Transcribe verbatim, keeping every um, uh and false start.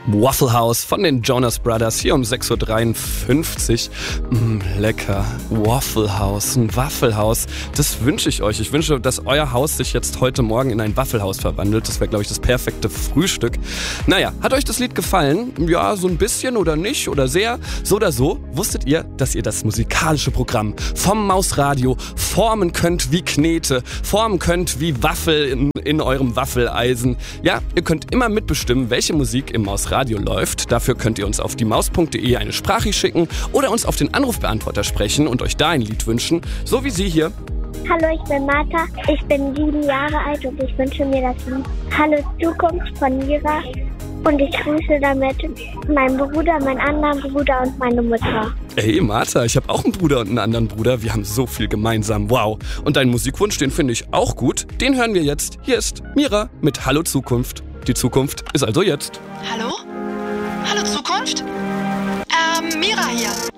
Waffle House von den Jonas Brothers hier um sechs Uhr dreiundfünfzig. Mm, lecker. Waffle House, ein Waffelhaus. Das wünsche ich euch. Ich wünsche, dass euer Haus sich jetzt heute Morgen in ein Waffelhaus verwandelt. Das wäre, glaube ich, das perfekte Frühstück. Naja, hat euch das Lied gefallen? Ja, so ein bisschen oder nicht oder sehr? So oder so, wusstet ihr, dass ihr das musikalische Programm vom Mausradio formen könnt wie Knete, formen könnt wie Waffel in, in eurem Waffeleisen? Ja, ihr könnt immer mitbestimmen, welche Musik im Mausradio Radio läuft. Dafür könnt ihr uns auf die maus punkt de eine Sprachricht schicken oder uns auf den Anrufbeantworter sprechen und euch da ein Lied wünschen, so wie sie hier. Hallo, ich bin Martha, ich bin sieben Jahre alt und ich wünsche mir das Lied Hallo Zukunft von Mira und ich grüße damit meinen Bruder, meinen anderen Bruder und meine Mutter. Ey Martha, ich habe auch einen Bruder und einen anderen Bruder, wir haben so viel gemeinsam, wow. Und deinen Musikwunsch, den finde ich auch gut, den hören wir jetzt. Hier ist Mira mit Hallo Zukunft. Die Zukunft ist also jetzt. Hallo? Hallo Zukunft? Ähm, Mira hier.